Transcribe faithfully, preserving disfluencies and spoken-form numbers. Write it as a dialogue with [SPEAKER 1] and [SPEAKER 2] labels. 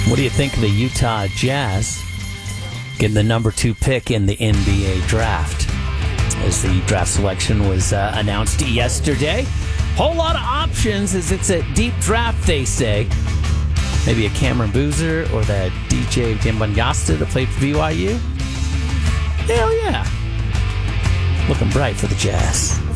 [SPEAKER 1] What do you think of the Utah Jazz getting the number two pick in the N B A draft? As the draft selection was uh, announced yesterday. Whole lot of options as it's a deep draft, they say. Maybe a Cameron Boozer or that D J Dembanyasta that played for B Y U. Hell yeah. Looking bright for the Jazz.